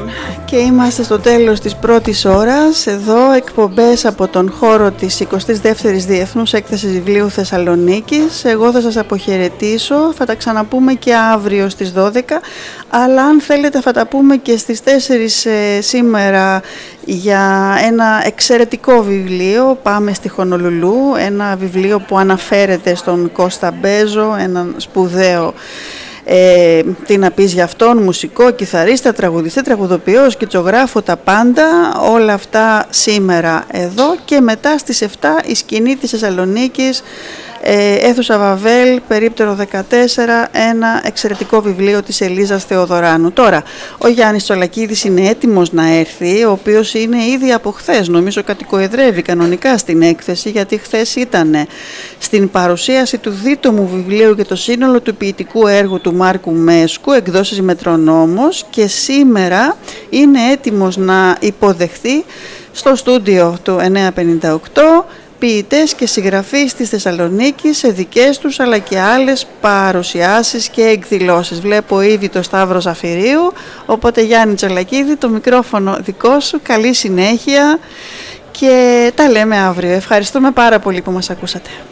Και είμαστε στο τέλος της πρώτης ώρας. Εδώ εκπομπές από τον χώρο της 22ης Διεθνούς Έκθεσης Βιβλίου Θεσσαλονίκης. Εγώ θα σας αποχαιρετήσω. Θα τα ξαναπούμε και αύριο στις 12. Αλλά αν θέλετε θα τα πούμε και στις 4 σήμερα για ένα εξαιρετικό βιβλίο. Πάμε στη Χονολουλού. Ένα βιβλίο που αναφέρεται στον Κώστα Μπέζο, έναν σπουδαίο τι να πεις για αυτόν, μουσικό, κιθαρίστα, τραγουδιστή, τραγουδοποιό, σκητσογράφο, τα πάντα, όλα αυτά σήμερα εδώ. Και μετά στις 7 η σκηνή της Θεσσαλονίκης, αίθουσα Βαβέλ, περίπτερο 14, ένα εξαιρετικό βιβλίο της Ελίζας Θεοδωράνου. Τώρα, ο Γιάννης Τσολακίδης είναι έτοιμος να έρθει, ο οποίος είναι ήδη από χθες, νομίζω κατοικοεδρεύει κανονικά στην έκθεση, γιατί χθες ήταν στην παρουσίαση του δίτομου βιβλίου για το σύνολο του ποιητικού έργου του Μάρκου Μέσκου, εκδόσεις Μετρονόμος, και σήμερα είναι έτοιμος να υποδεχθεί στο στούντιο του 958 ποιητές και συγγραφείς της Θεσσαλονίκης σε δικές τους αλλά και άλλες παρουσιάσεις και εκδηλώσεις. Βλέπω ήδη το Σταύρο Ζαφυρίου, οπότε Γιάννη Τσολακίδη, το μικρόφωνο δικό σου, καλή συνέχεια και τα λέμε αύριο. Ευχαριστούμε πάρα πολύ που μας ακούσατε.